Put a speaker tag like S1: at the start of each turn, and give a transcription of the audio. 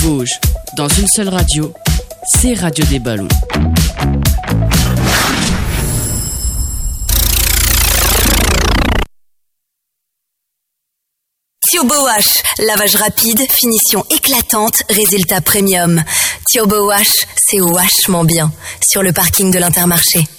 S1: Vosges, dans une seule radio, c'est Radio des Ballons.
S2: Turbo Wash, lavage rapide, finition éclatante, résultat premium. Turbo Wash, c'est vachement bien. Sur le parking de l'Intermarché.